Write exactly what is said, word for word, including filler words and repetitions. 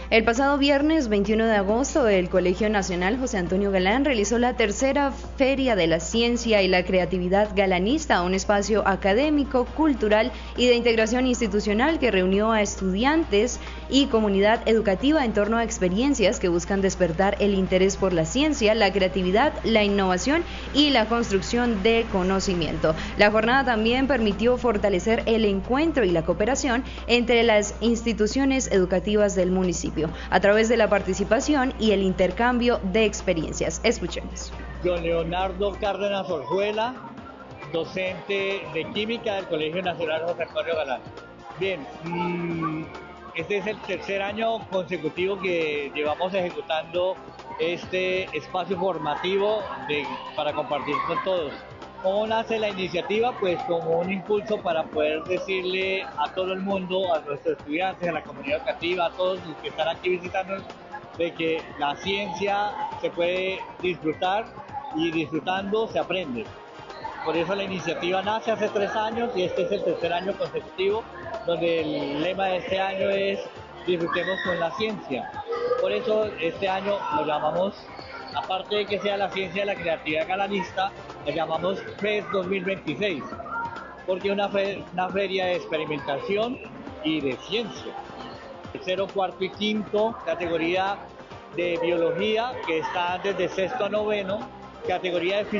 El pasado viernes veintiuno de agosto, el Colegio Nacional José Antonio Galán realizó la tercera Feria de la Ciencia y la Creatividad Galanista, un espacio académico, cultural y de integración institucional que reunió a estudiantes y comunidad educativa en torno a experiencias que buscan despertar el interés por la ciencia, la creatividad, la innovación y la construcción de conocimiento. La jornada también permitió fortalecer el encuentro y la cooperación entre las instituciones educativas del municipio a través de la participación y el intercambio de experiencias. Escuchemos. Don Leonardo Cárdenas Orjuela, docente de Química del Colegio Nacional José Antonio Galán. Bien, este es el tercer año consecutivo que llevamos ejecutando este espacio formativo de, para compartir con todos. ¿Cómo nace la iniciativa? Pues como un impulso para poder decirle a todo el mundo, a nuestros estudiantes, a la comunidad educativa, a todos los que están aquí visitando, de que la ciencia se puede disfrutar y disfrutando se aprende. Por eso la iniciativa nace hace tres años y este es el tercer año consecutivo, donde el lema de este año es disfrutemos con la ciencia. Por eso este año lo llamamos, aparte de que sea la ciencia de la creatividad galanista, lo llamamos FES dos mil veintiséis, porque es una, fe, una feria de experimentación y de ciencia. Tercero, cuarto y quinto, categoría de biología, que está desde sexto a noveno, categoría de